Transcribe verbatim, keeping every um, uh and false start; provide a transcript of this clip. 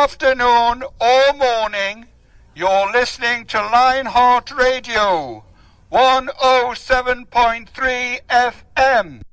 afternoon or morning, you're listening to Lionheart Radio, one oh seven point three F M.